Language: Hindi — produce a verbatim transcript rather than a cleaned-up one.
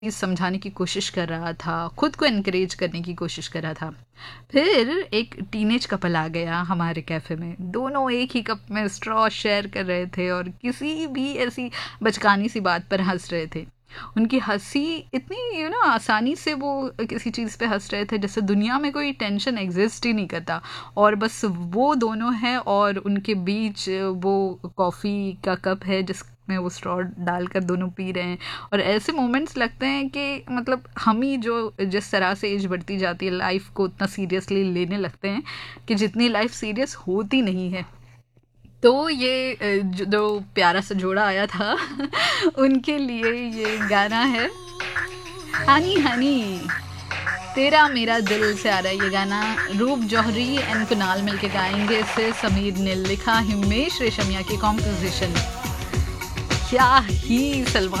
चीज़ समझाने की कोशिश कर रहा था, खुद को एनकरेज करने की कोशिश कर रहा था। फिर एक टीनेज कपल आ गया हमारे कैफ़े में। दोनों एक ही कप में स्ट्रॉ शेयर कर रहे थे और किसी भी ऐसी बचकानी सी बात पर हँस रहे थे। उनकी हँसी इतनी यू नो आसानी से वो किसी चीज़ पे हँस रहे थे जैसे दुनिया में कोई टेंशन एग्ज़िस्ट ही नहीं करता और बस वो दोनों हैं और उनके बीच वो कॉफ़ी का कप है जिसमें वो स्ट्रॉ डालकर दोनों पी रहे हैं। और ऐसे मोमेंट्स लगते हैं कि मतलब हम ही जो जिस तरह से एज बढ़ती जाती है लाइफ को उतना सीरियसली लेने लगते हैं कि जितनी लाइफ सीरियस होती नहीं है। तो ये अ, जो जो प्यारा सा जोड़ा आया था उनके लिए ये गाना है हनी हनी तेरा मेरा दिल से आ रहा है ये गाना। रूप जौहरी एंड कुणाल मिलके गाएंगे इसे। समीर ने लिखा, हिमेश रेशमिया की कॉम्पोजिशन। क्या ही सलमान